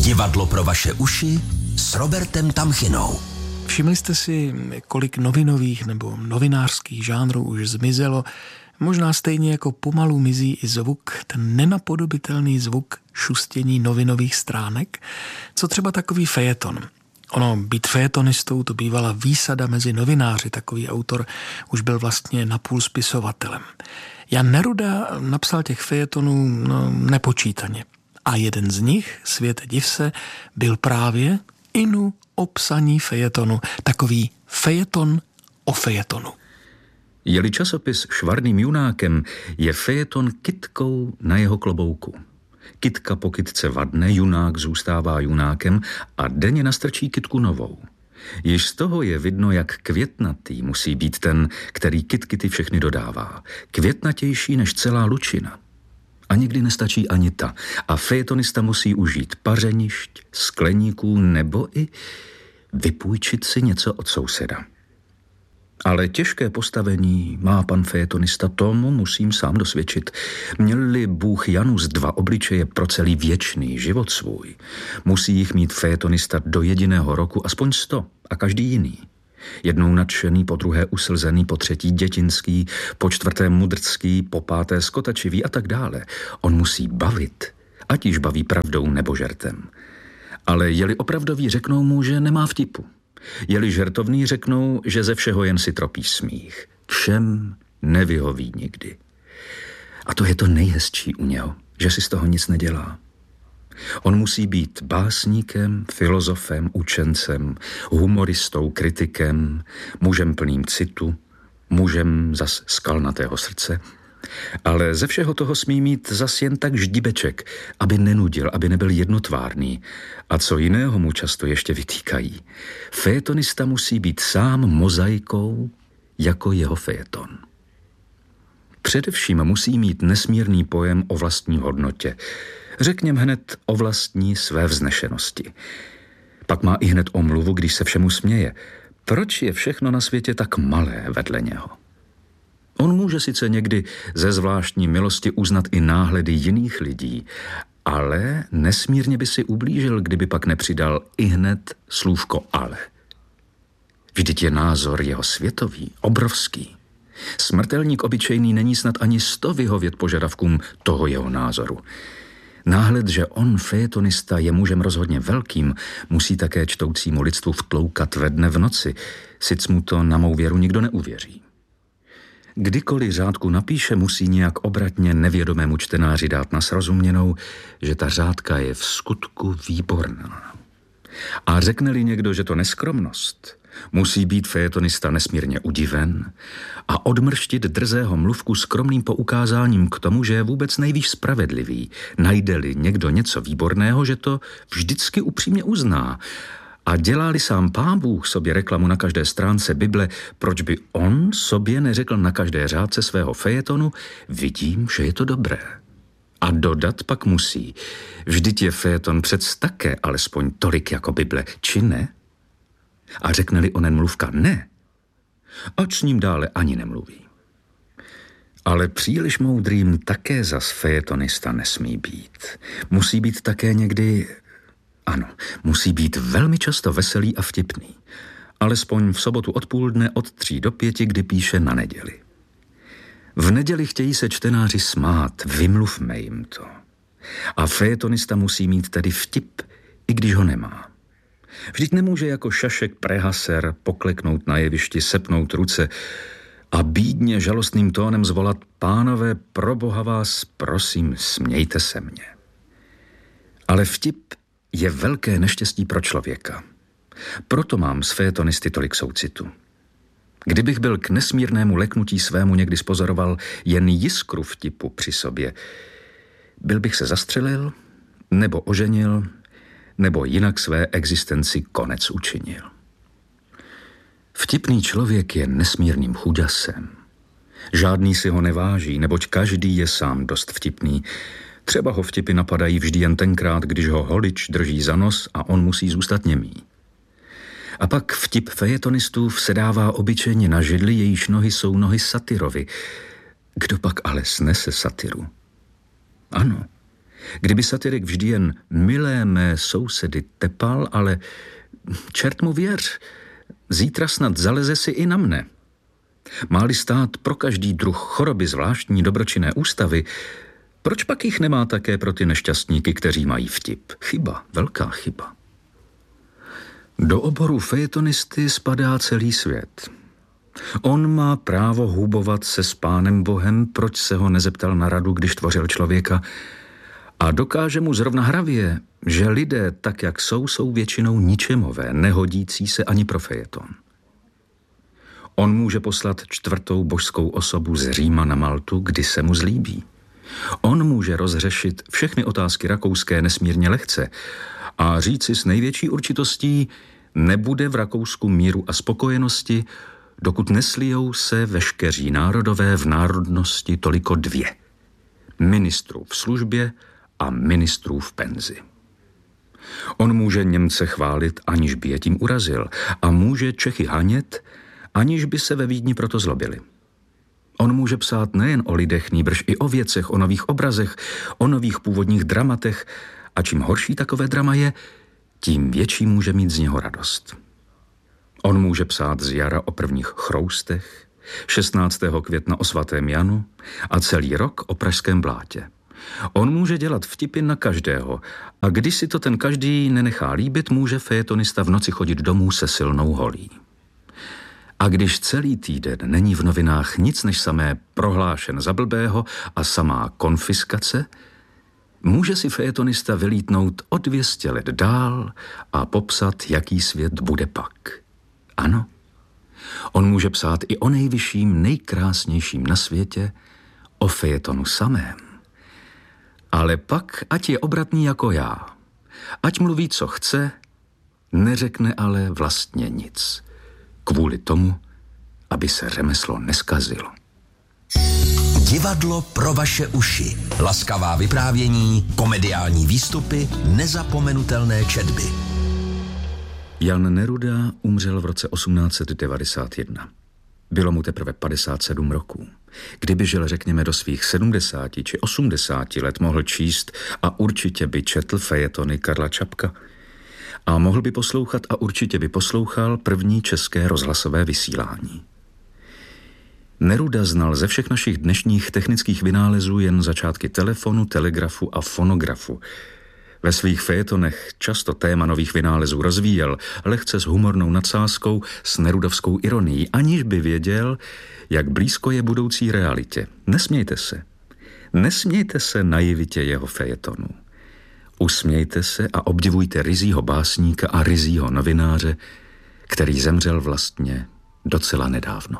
Divadlo pro vaše uši s Robertem Tamchinou. Všimli jste si, kolik novinových nebo novinářských žánrů už zmizelo? Možná stejně jako pomalu mizí i zvuk, ten nenapodobitelný zvuk šustění novinových stránek. Co třeba takový fejeton? Ono, být fejetonistou, to bývala výsada mezi novináři. Takový autor už byl vlastně napůl spisovatelem. Jan Neruda napsal těch fejetonů nepočítaně. A jeden z nich, Světe div se, byl právě inu o psaní fejetonu. Takový fejeton o fejetonu. Je-li časopis švarným junákem, je fejeton kytkou na jeho klobouku. Kytka po kytce vadne, junák zůstává junákem a denně nastrčí kytku novou. Již z toho je vidno, jak květnatý musí být ten, který kytky ty všechny dodává. Květnatější než celá lučina. A někdy nestačí ani ta. A fejetonista musí užít pařenišť, skleníků nebo i vypůjčit si něco od souseda. Ale těžké postavení má pan fejetonista, tomu musím sám dosvědčit. Měl-li Bůh Janus 2 obličeje pro celý věčný život svůj, musí jich mít fejetonista do jediného roku aspoň 100 a každý jiný. Jednou nadšený, po druhé uslzený, po třetí dětinský, po čtvrté mudrcký, po páté skotačivý a tak dále. On musí bavit, ať již baví pravdou nebo žertem. Ale je-li opravdový, řeknou mu, že nemá vtipu. Je-li žertovný, řeknou, že ze všeho jen si tropí smích. Všem nevyhoví nikdy. A to je to nejhezčí u něho, že si z toho nic nedělá. On musí být básníkem, filozofem, učencem, humoristou, kritikem, mužem plným citu, mužem zas skalnatého srdce, ale ze všeho toho smí mít zas jen tak ždibeček, aby nenudil, aby nebyl jednotvárný. A co jiného mu často ještě vytýkají. Fejetonista musí být sám mozaikou jako jeho fejeton. Především musí mít nesmírný pojem o vlastní hodnotě. Řekněme hned o vlastní své vznešenosti. Pak má i hned omluvu, když se všemu směje. Proč je všechno na světě tak malé vedle něho? On může sice někdy ze zvláštní milosti uznat i náhledy jiných lidí, ale nesmírně by si ublížil, kdyby pak nepřidal i hned slůvko ale. Vždyť je názor jeho světový, obrovský. Smrtelník obyčejný není snad ani 100 vyhovět požadavkům toho jeho názoru. Náhled, že on, fejetonista, je mužem rozhodně velkým, musí také čtoucímu lidstvu vtloukat ve dne v noci, sic mu to na mou věru nikdo neuvěří. Kdykoliv řádku napíše, musí nějak obratně nevědomému čtenáři dát na srozuměnou, že ta řádka je v skutku výborná. A řekne-li někdo, že to neskromnost, musí být fejetonista nesmírně udiven a odmrštit drzého mluvku skromným poukázáním k tomu, že je vůbec nejvíc spravedlivý. Najde-li někdo něco výborného, že to vždycky upřímně uzná. A dělá-li sám Pán Bůh sobě reklamu na každé stránce Bible, proč by on sobě neřekl na každé řádce svého fejetonu, vidím, že je to dobré. A dodat pak musí, vždyť je fejeton přec také alespoň tolik jako Bible, či ne? A řekne-li onen mluvka ne, ať s ním dále ani nemluví. Ale příliš moudrým také zas fejetonista nesmí být. Musí být také někdy... Ano, musí být velmi často veselý a vtipný. Alespoň v sobotu odpoledne od 3 do 5, kdy píše na neděli. V neděli chtějí se čtenáři smát, vymluvme jim to. A fejetonista musí mít tedy vtip, i když ho nemá. Vždyť nemůže jako šašek prehaser pokleknout na jevišti, sepnout ruce a bídně žalostným tónem zvolat: pánové, pro Boha vás prosím, smějte se mně. Ale vtip je velké neštěstí pro člověka. Proto mám z fejetonisty tolik soucitu. Kdybych byl k nesmírnému leknutí svému někdy spozoroval jen jiskru vtipu při sobě, byl bych se zastřelil, nebo oženil, nebo jinak své existenci konec učinil. Vtipný člověk je nesmírným chuďasem. Žádný si ho neváží, neboť každý je sám dost vtipný. Třeba ho vtipy napadají vždy jen tenkrát, když ho holič drží za nos a on musí zůstat němý. A pak vtip fejetonistů vsedává obyčejně na židli, jejíž nohy jsou nohy satyrovi. Kdo pak ale snese satyru? Ano, Kdyby satyrik vždy jen milé mé sousedy tepal, ale čert mu věř, zítra snad zaleze si i na mne. Má-li stát pro každý druh choroby zvláštní dobročinné ústavy, proč pak jich nemá také pro ty nešťastníky, kteří mají vtip? Chyba, velká chyba. Do oboru fejetonisty spadá celý svět. On má právo hubovat se s Pánem Bohem, proč se ho nezeptal na radu, když tvořil člověka, a dokáže mu zrovna hravě, že lidé, tak jak jsou většinou ničemové, nehodící se ani pro fejeton. On může poslat 4. božskou osobu z Říma na Maltu, kdy se mu zlíbí. On může rozřešit všechny otázky rakouské nesmírně lehce a říci s největší určitostí, nebude v Rakousku míru a spokojenosti, dokud neslijou se veškeří národové v národnosti toliko 2. Ministrů v službě a ministrů v penzi. On může Němce chválit, aniž by je tím urazil, a může Čechy hanět, aniž by se ve Vídni proto zlobili. On může psát nejen o lidech, nýbrž i o věcech, o nových obrazech, o nových původních dramatech, a čím horší takové drama je, tím větší může mít z něho radost. On může psát z jara o prvních chroustech, 16. května o svatém Janu a celý rok o pražském blátě. On může dělat vtipy na každého a když si to ten každý nenechá líbit, může fejetonista v noci chodit domů se silnou holí. A když celý týden není v novinách nic než samé prohlášen za blbého a samá konfiskace, může si fejetonista vylítnout o 200 let dál a popsat, jaký svět bude pak. Ano, on může psát i o nejvyšším, nejkrásnějším na světě, o fejetonu samém. Ale pak, ať je obratný jako já, ať mluví, co chce, neřekne ale vlastně nic. Kvůli tomu, aby se řemeslo neskazilo. Divadlo pro vaše uši. Laskavá vyprávění, komediální výstupy, nezapomenutelné četby. Jan Neruda umřel v roce 1891. Bylo mu teprve 57 roků. Kdyby žil, řekněme, do svých 70 či 80 let, mohl číst a určitě by četl fejetony Karla Čapka. A mohl by poslouchat a určitě by poslouchal první české rozhlasové vysílání. Neruda znal ze všech našich dnešních technických vynálezů jen začátky telefonu, telegrafu a fonografu. Ve svých fejetonech často téma nových vynálezů rozvíjel, lehce s humornou nadsázkou, s nerudovskou ironií, aniž by věděl, jak blízko je budoucí realitě. Nesmějte se. Nesmějte se naivitě jeho fejetonů. Usmějte se a obdivujte ryzího básníka a ryzího novináře, který zemřel vlastně docela nedávno.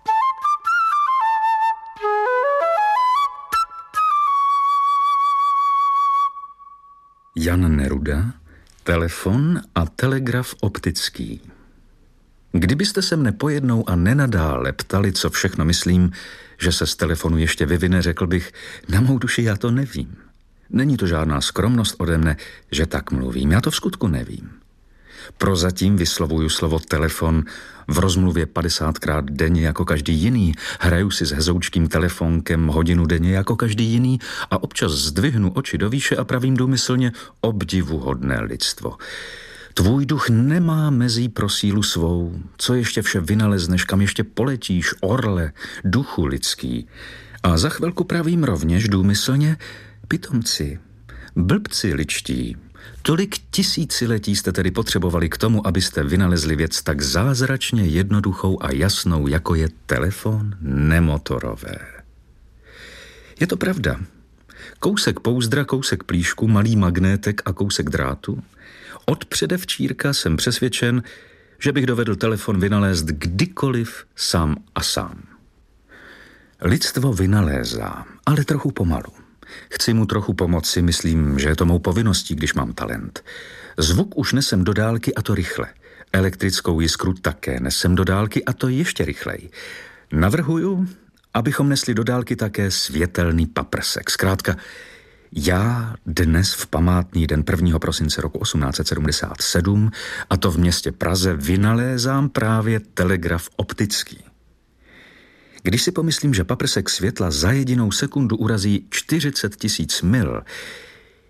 Jan Neruda, telefon a telegraf optický. Kdybyste se mne pojednou a nenadále ptali, co všechno myslím, že se z telefonu ještě vyvine, řekl bych, na mou duši já to nevím. Není to žádná skromnost ode mne, že tak mluvím, já to v skutku nevím. Prozatím vyslovuju slovo telefon v rozmluvě 50krát denně jako každý jiný, hraju si s hezoučkým telefonkem hodinu denně jako každý jiný a občas zdvihnu oči do výše a pravím důmyslně obdivuhodné lidstvo. Tvůj duch nemá mezí pro sílu svou, co ještě vše vynalezneš, kam ještě poletíš, orle, duchu lidský. A za chvilku pravím rovněž důmyslně, pitomci, blbci ličtí, tolik tisíciletí jste tedy potřebovali k tomu, abyste vynalezli věc tak zázračně jednoduchou a jasnou, jako je telefon nemotorové. Je to pravda. Kousek pouzdra, kousek plíšku, malý magnétek a kousek drátu. Od předevčírka jsem přesvědčen, že bych dovedl telefon vynalézt kdykoliv sám a sám. Lidstvo vynalézá, ale trochu pomalu. Chci mu trochu pomoci, myslím, že je to mou povinností, když mám talent. Zvuk už nesem do dálky a to rychle. Elektrickou jiskru také nesem do dálky a to ještě rychleji. Navrhuju, abychom nesli do dálky také světelný paprsek. Zkrátka, já dnes v památný den 1. prosince roku 1877, a to v městě Praze, vynalézám právě telegraf optický. Když si pomyslím, že paprsek světla za jedinou sekundu urazí 40 000 mil,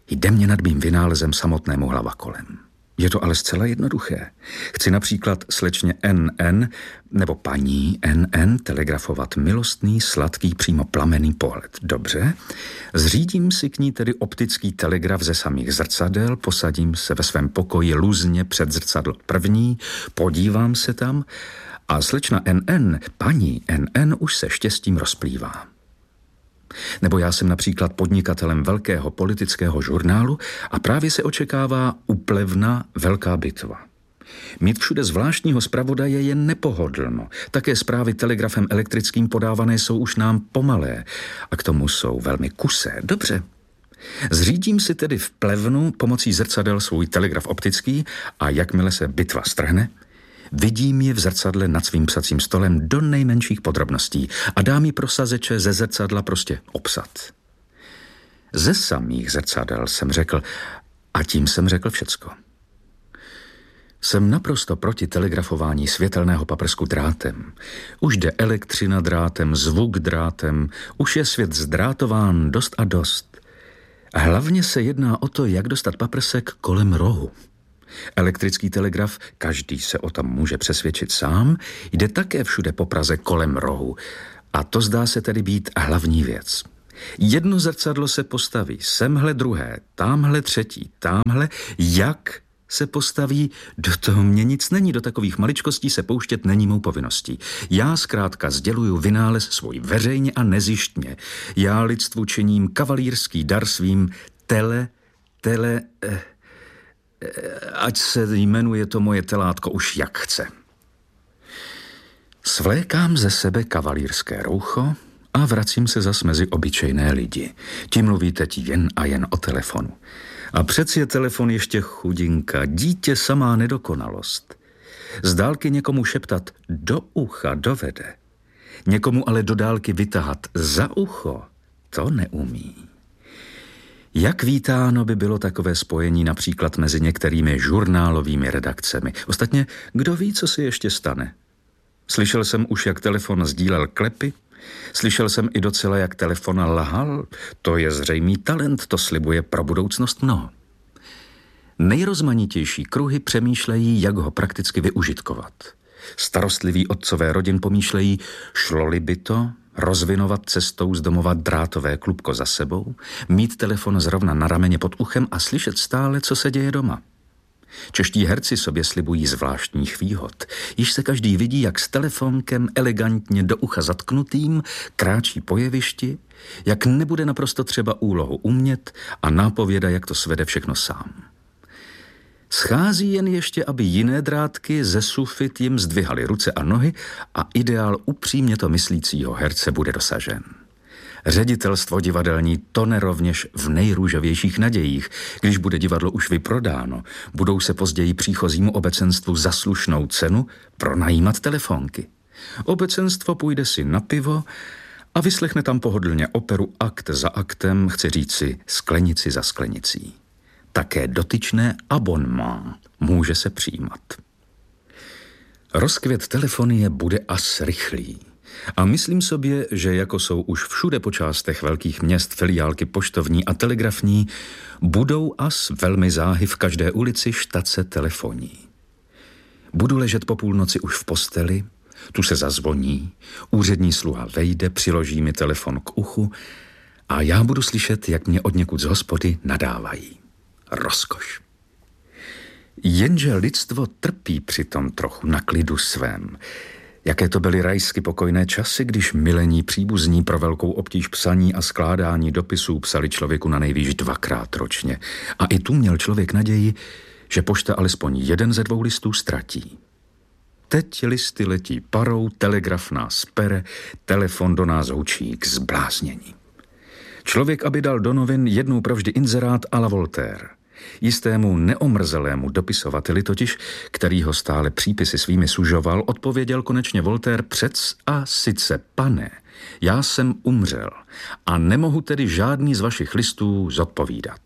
Jde mě nad mým vynálezem samotnému hlava kolem. Je to ale zcela jednoduché. Chci například slečně NN nebo paní NN telegrafovat milostný, sladký, přímo plamenný pohled. Dobře, zřídím si k ní tedy optický telegraf ze samých zrcadel, posadím se ve svém pokoji luzně před zrcadlo první, podívám se tam a slečna NN, paní NN už se štěstím rozplývá. Nebo já jsem například podnikatelem velkého politického žurnálu a právě se očekává u Plevna velká bitva. Mít všude zvláštního zpravodaje je nepohodlno. Také zprávy telegrafem elektrickým podávané jsou už nám pomalé a k tomu jsou velmi kusé. Dobře. Zřídím si tedy v Plevnu pomocí zrcadel svůj telegraf optický a jakmile se bitva strhne, vidím ji v zrcadle nad svým psacím stolem do nejmenších podrobností a dám ji pro sazeče ze zrcadla prostě obsat. Ze samých zrcadel jsem řekl, a tím jsem řekl všecko. Jsem naprosto proti telegrafování světelného paprsku drátem. Už jde elektřina drátem, zvuk drátem, už je svět zdrátován dost a dost. A hlavně se jedná o to, jak dostat paprsek kolem rohu. Elektrický telegraf, každý se o tom může přesvědčit sám, jde také všude po Praze kolem rohu. A to zdá se tedy být hlavní věc. Jedno zrcadlo se postaví, semhle druhé, támhle třetí, támhle, jak se postaví, do toho mě nic není, do takových maličkostí se pouštět není mou povinností. Já zkrátka sděluju vynález svůj veřejně a nezištně. Já lidstvu činím kavalírský dar svým ať se jmenuje to moje telátko už jak chce. Svlékám ze sebe kavalírské roucho a vracím se zas mezi obyčejné lidi. Ti mluví teď jen a jen o telefonu. A přeci je telefon ještě chudinka, dítě samá nedokonalost. Z dálky někomu šeptat do ucha dovede. Někomu ale do dálky vytahat za ucho, to neumí. Jak vítáno by bylo takové spojení například mezi některými žurnálovými redakcemi. Ostatně, kdo ví, co se ještě stane? Slyšel jsem už, jak telefon sdílel klepy, slyšel jsem i docela, jak telefon lhal. To je zřejmý talent, to slibuje pro budoucnost mnoho. Nejrozmanitější kruhy přemýšlejí, jak ho prakticky využitkovat. Starostliví otcové rodin pomýšlejí, šlo-li by to rozvinovat cestou z domova drátové klubko za sebou, mít telefon zrovna na rameně pod uchem a slyšet stále, co se děje doma. Čeští herci sobě slibují zvláštních výhod. Již se každý vidí, jak s telefonkem elegantně do ucha zatknutým kráčí po jevišti, jak nebude naprosto třeba úlohu umět a nápověda, jak to svede všechno sám. Schází jen ještě, aby jiné drátky ze sufit jim zdvihaly ruce a nohy a ideál upřímně to myslícího herce bude dosažen. Ředitelstvo divadelní tone rovněž v nejrůžovějších nadějích. Když bude divadlo už vyprodáno, budou se později příchozímu obecenstvu za slušnou cenu pronajímat telefonky. Obecenstvo půjde si na pivo a vyslechne tam pohodlně operu akt za aktem, chci říci sklenici za sklenicí. Také dotyčné abonnement může se přijímat. Rozkvět telefonie bude as rychlý. A myslím sobě, že jako jsou už všude po částech velkých měst filiálky poštovní a telegrafní, budou as velmi záhy v každé ulici štace telefonní. Budu ležet po půlnoci už v posteli, tu se zazvoní, úřední sluha vejde, přiloží mi telefon k uchu a já budu slyšet, jak mě odněkud z hospody nadávají. Rozkoš. Jenže lidstvo trpí přitom trochu na klidu svém. Jaké to byly rajsky pokojné časy, když milení příbuzní pro velkou obtíž psaní a skládání dopisů psali člověku na nejvýš 2krát ročně. A i tu měl člověk naději, že pošta alespoň jeden ze 2 listů ztratí. Teď listy letí parou, telegraf nás pere, telefon do nás hučí k zbláznění. Člověk, aby dal do novin jednou provždy inzerát à la Voltaire. Jistému neomrzelému dopisovateli totiž, který ho stále přípisy svými sužoval, odpověděl konečně Voltaire přec a sice, pane, já jsem umřel a nemohu tedy žádný z vašich listů zodpovídat.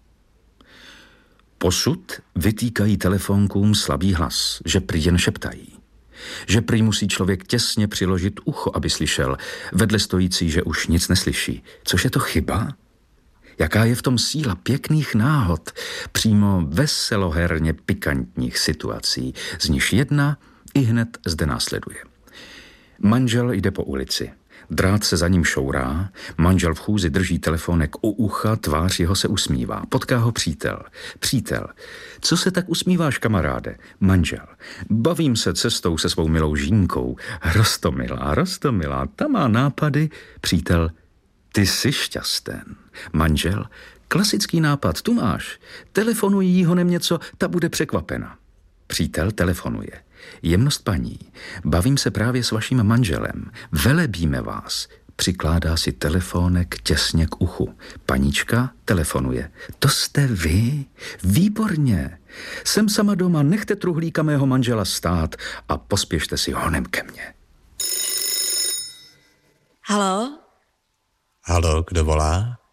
Posud vytýkají telefonkům slabý hlas, že prý jen šeptají. Že prý musí člověk těsně přiložit ucho, aby slyšel, vedle stojící, že už nic neslyší. Což je to chyba? Jaká je v tom síla pěkných náhod, přímo veseloherně pikantních situací, z nichž jedna i hned zde následuje. Manžel jde po ulici. Drát se za ním šourá, manžel v chůzi drží telefonek u ucha, tvář jeho se usmívá. Potká ho přítel. Přítel. Co se tak usmíváš, kamaráde? Manžel. Bavím se cestou se svou milou Žínkou. Rostomilá, ta má nápady. Přítel. Ty jsi šťasten. Manžel. Klasický nápad, tu máš. Telefonuj jí honem něco, ta bude překvapena. Přítel telefonuje. Jemnost paní, bavím se právě s vaším manželem, velebíme vás. Přikládá si telefonek těsně k uchu. Paníčka telefonuje. To jste vy? Výborně. Jsem sama doma, nechte truhlíka mého manžela stát a pospěšte si honem ke mně. Haló? Haló, kdo volá?